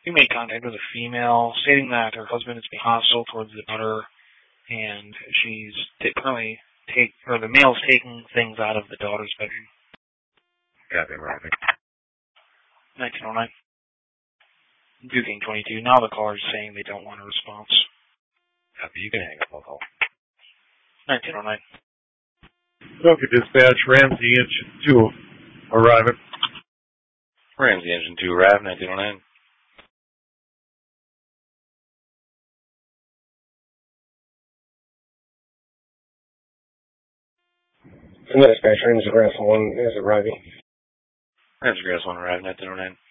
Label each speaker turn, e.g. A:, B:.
A: We made contact with a female stating that her husband is being hostile towards the daughter, and she's currently the male's taking things out of the daughter's bedroom.
B: Copy, Roger.
A: 1909. Duking 22. Now the caller is saying they don't want a response.
B: Copy. You can hang up. I'll call.
A: 1909.
C: Okay, dispatch, Ramsey Engine 2 arriving.
B: Ramsey Engine 2 arrive, 1909.
D: Dispatch, Ramsey Grass 1 is arriving.
B: Ramsey Grass 1 arrive, 1909.